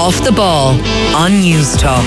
Off the Ball on News Talk.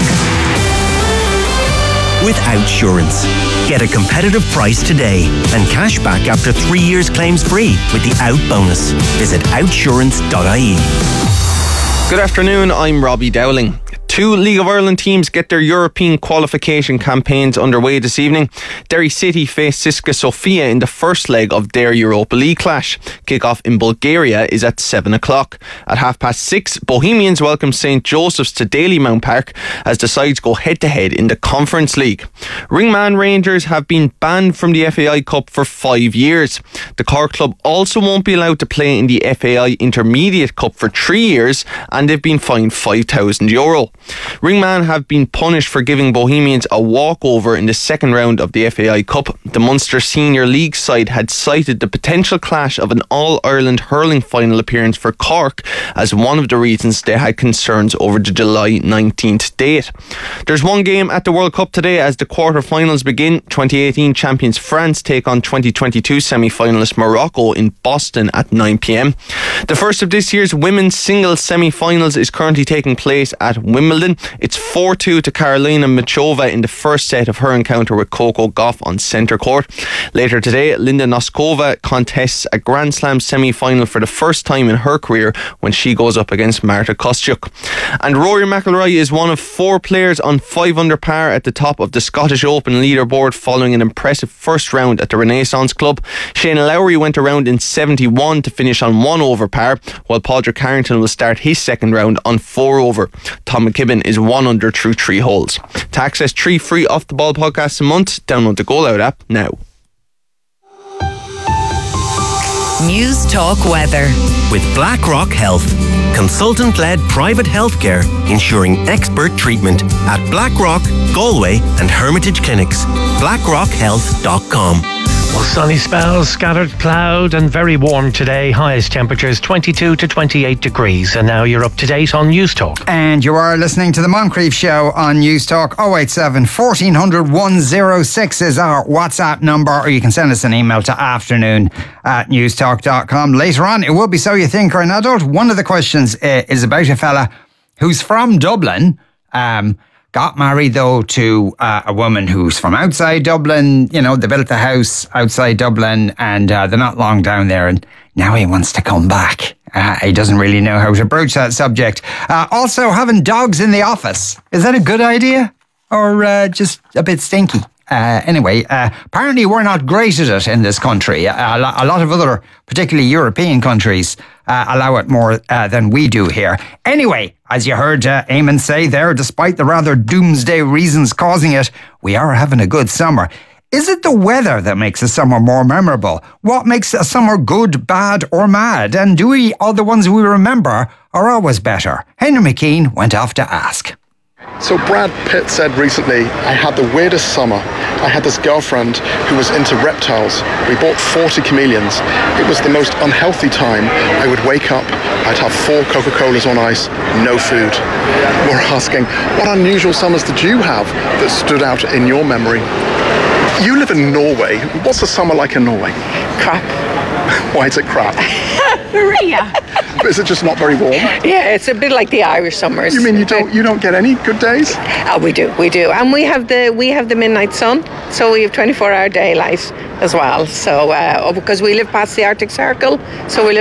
With Outsurance. Get a competitive price today and cash back after 3 years claims free with the Out bonus. Visit outsurance.ie. Good afternoon, I'm Robbie Dowling. 2 League of Ireland teams get their European qualification campaigns underway this evening. Derry City face Siska Sofia in the first leg of their Europa League clash. Kick-off in Bulgaria is at 7 o'clock. At 6:30, Bohemians welcome St Joseph's to Dalymount Park as the sides go head-to-head in the Conference League. Ringman Rangers have been banned from the FAI Cup for 5 years. The Cork club also won't be allowed to play in the FAI Intermediate Cup for 3 years, and they've been fined €5,000. Ringman have been punished for giving Bohemians a walkover in the second round of the FAI Cup. The Munster Senior League side had cited the potential clash of an All-Ireland hurling final appearance for Cork as one of the reasons they had concerns over the July 19th date. There's one game at the World Cup today as the quarter-finals begin. 2018 champions France take on 2022 semi-finalist Morocco in Boston at 9pm. The first of this year's women's singles semi-finals is currently taking place at Wimbledon. It's 4-2 to Karolina Muchova in the first set of her encounter with Coco Gauff on centre court. Later today, Linda Noskova contests a Grand Slam semi-final for the first time in her career when she goes up against Marta Kostyuk. And Rory McIlroy is one of 4 players on 5 under par at the top of the Scottish Open leaderboard following an impressive first round at the Renaissance Club. Shane Lowry went around in 71 to finish on 1 over par, while Padraig Harrington will start his second round on 4 over. Tom McKibben is 1 under through 3 holes. To access 3 free Off the Ball podcasts a month, download the Goal Out app now. News Talk Weather. With BlackRock Health. Consultant-led private healthcare ensuring expert treatment at BlackRock, Galway and Hermitage Clinics. BlackRockHealth.com. Well, sunny spells, scattered cloud and very warm today. Highest temperatures 22 to 28 degrees. And now you're up to date on News Talk. And you are listening to the Moncrief Show on News Talk. 087 1400 106 is our WhatsApp number, or you can send us an email to afternoon@newstalk.com. Later on, it will be So You Think You're an Adult. One of the questions is about a fella who's from Dublin, got married, though, to a woman who's from outside Dublin. You know, they built the house outside Dublin and they're not long down there. And now he wants to come back. He doesn't really know how to broach that subject. Also, having dogs in the office. Is that a good idea? Or just a bit stinky? Anyway, apparently we're not great at it in this country. A lot of other, particularly European countries, allow it more than we do here. Anyway, as you heard Eamon say there, despite the rather doomsday reasons causing it, we are having a good summer. Is it the weather that makes a summer more memorable? What makes a summer good, bad or mad? And do all the ones we remember are always better? Henry McKean went off to ask. So Brad Pitt said recently, I had the weirdest summer. I had this girlfriend who was into reptiles. We bought 40 chameleons. It was the most unhealthy time. I would wake up, I'd have 4 Coca-Colas on ice, no food. We're asking, what unusual summers did you have that stood out in your memory? You live in Norway. What's a summer like in Norway? Crap. Why is it crap? Yeah. Is it just not very warm? Yeah, it's a bit like the Irish summers. You mean you don't get any good days? Oh, we do, and we have the midnight sun, so we have 24-hour daylight as well. So because we live past the Arctic Circle, so we live